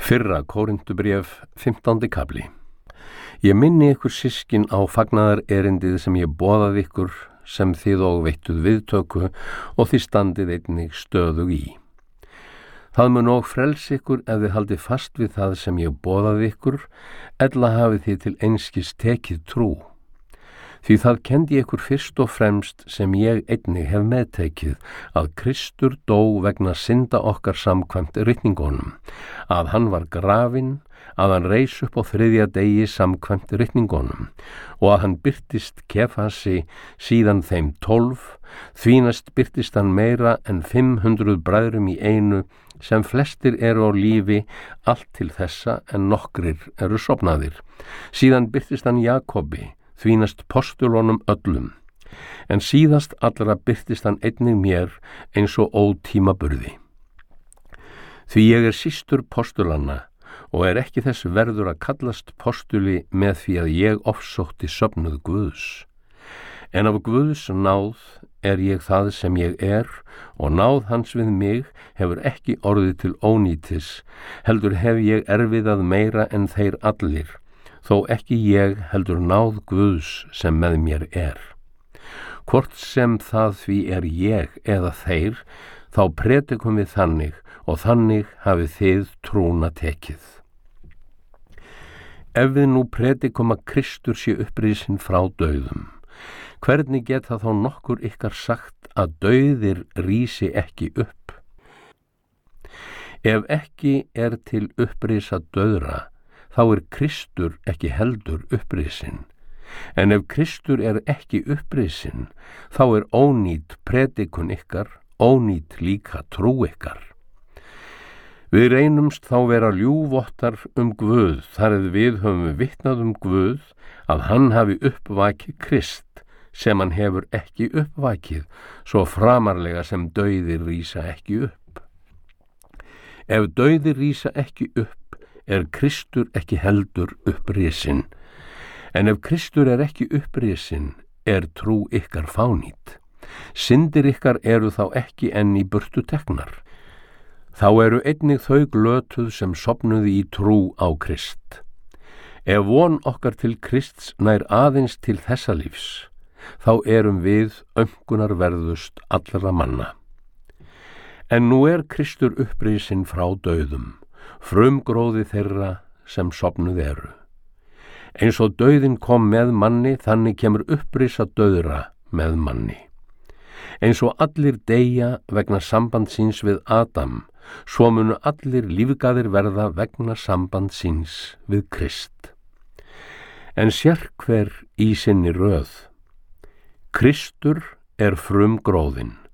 Fyrra Kórinthubréf, 15. kafli. Ég minni ykkur systkin á fagnaðar erindið sem ég boðaði ykkur, sem þið og veittuð viðtöku og þið standið einnig stöðug í. Það mun og frelsi ykkur ef þið haldið fast við það sem ég boðaði ykkur, ella hafið þið til einskis tekið trú. Því það kendi ykkur fyrst og fremst sem ég einnig hef meðtekið, að Kristur dó vegna synda okkar samkvæmt ritningunum, að hann var grafinn, að hann reis upp á 3. degi samkvæmt ritningunum, og að hann birtist Kefasi, síðan þeim 12, því næst birtist hann meira en 500 bræðrum í einu, sem flestir eru á lífi, allt til þessa en nokkrir eru sofnaðir. Síðan birtist hann Jakobi, því næst postulunum öllum, en síðast allra birtist hann einnig mér eins og ótímaburði. Því ég sístur postulanna og ekki þess verður að kallast postuli með því að ég ofsótti söfnuð Guðs. En af Guðs náð ég það sem ég og náð hans við mig hefur ekki orðið til ónýtis, heldur hef ég erfiðað meira en þeir allir, þó ekki ég heldur náð Guðs sem með mér Hvort sem það því ég eða þeir, þá predikum við þannig, og þannig hafið þið trúna tekið. Ef við nú predikum að Kristur sé upprisinn frá dauðum, hvernig geta þá nokkur ykkar sagt að dauðir rísi ekki upp? Ef ekki til upprisa dauðra, þá Kristur ekki heldur upprisinn. En ef Kristur ekki upprisinn, þá ónýt predikun ykkar, ónýt líka trú ykkar. Við reynumst þá vera ljúvottar Guð, þar við höfum vitnað Guð, að hann hafi uppvakið Krist, sem hann hefur ekki uppvakið, svo framarlega sem dauðir rísa ekki upp. Ef dauðir rísa ekki upp, Kristur ekki heldur upprisinn, en ef Kristur ekki upprisinn, trú ykkar fánýt. Syndir ykkar eru þá ekki enn í burtu teknar. Þá eru einnig þau glötuð sem sofnuðu í trú á Krist. Ef von okkar til Krists nær aðeins til þessa lífs, þá erum við aumkunarverðust allra manna. En nú Kristur upprisinn frá dauðum, frumgróði þeirra sem sofnuð eru. Eins og dauðinn kom með manni, þannig kemur upprisa dauðra með manni. Eins og allir deyja vegna samband síns við Adam, svo munu allir lífgaðir verða vegna samband síns við Krist. En sérhver í sinni röð. Kristur frumgróðinn,